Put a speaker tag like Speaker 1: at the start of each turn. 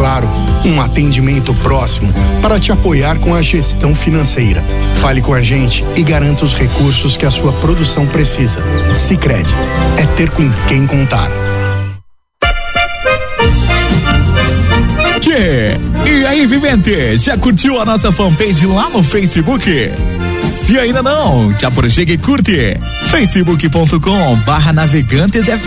Speaker 1: claro, um atendimento próximo para te apoiar com a gestão financeira. Fale com a gente e garanta os recursos que a sua produção precisa. Sicredi, é ter com quem contar.
Speaker 2: E aí, vivente, já curtiu a nossa fanpage lá no Facebook? Se ainda não, já prochega e curte facebook.com/navegantes